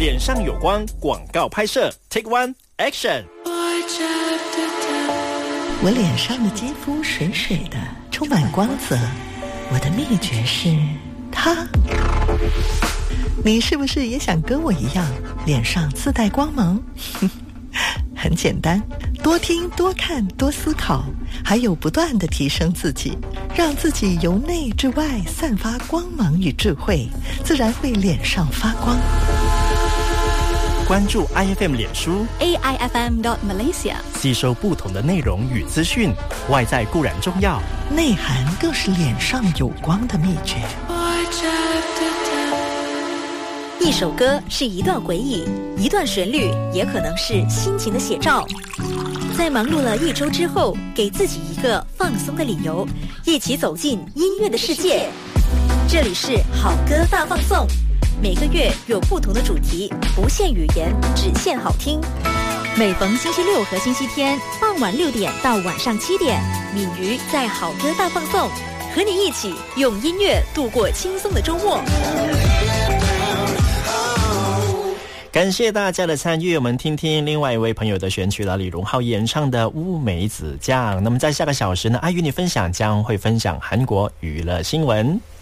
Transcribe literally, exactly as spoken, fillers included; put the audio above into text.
脸上有光广告拍摄 Take One Action。 我脸上的肌肤水水的，充满光泽，我的秘诀是它。你是不是也想跟我一样脸上自带光芒？很简单，多听多看多思考，还有不断地提升自己，让自己由内至外散发光芒与智慧，自然会脸上发光。 关注 I F M 脸书 A I F M dot Malaysia， 吸收不同的内容与资讯。外在固然重要， 内涵更是脸上有光的秘诀。 一首歌是一段回忆，一段旋律也可能是心情的写照。在忙碌了一周之后，给自己一个放松的理由，一起走进音乐的世界。这里是好歌大放送，每个月有不同的主题，不限语言，只限好听。每逢星期六和星期天傍晚六点到晚上七点，敏瑜在好歌大放送，和你一起用音乐度过轻松的周末。 感谢大家的参与，我们听听另外一位朋友的选曲了，李荣浩演唱的《乌梅子酱》。那么在下个小时呢，阿与你分享将会分享韩国娱乐新闻。